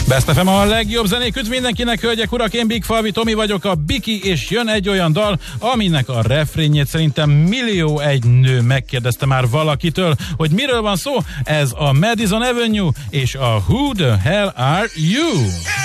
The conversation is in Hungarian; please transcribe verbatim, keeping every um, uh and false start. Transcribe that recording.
Best ef em a legjobb zenék üdv mindenkinek, hölgyek, urak, én Big Falvi Tomi vagyok, a Biki, és jön egy olyan dal, aminek a refrénjét szerintem millió egy nő megkérdezte már valakitől, hogy miről van szó. Ez a Madison Avenue és a Who the Hell Are You?